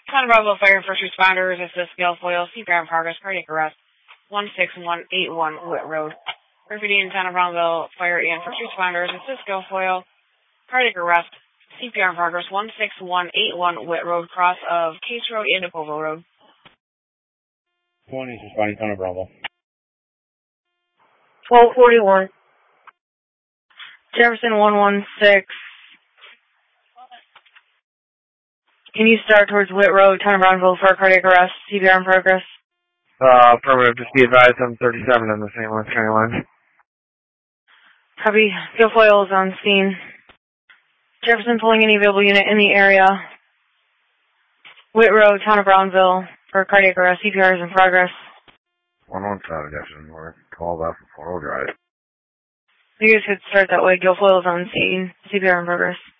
Town of Brownsville Fire First Responders, assist Guilfoyle, CPR in progress, cardiac arrest, 16181 Whit Road. Graffiti in Town of Brownsville Fire and First Responders, assist Guilfoyle, cardiac arrest, CPR in progress, 16181 Whit Road, cross of Case Road and DePovo Road. 20 is responding Town of Brownsville. 1241. Jefferson 116. Can you start towards Whit Road, Town of Brownsville for a cardiac arrest, CPR in progress? Affirmative. Just be advised I'm 37 on the St. Louis County line. Copy. Guilfoyle is on scene. Jefferson pulling any available unit in the area. Whit Road, Town of Brownsville for cardiac arrest, CPR is in progress. 117, Jefferson. We're called off for 4-0 drive. You guys could start that way. Guilfoyle is on scene. CPR in progress.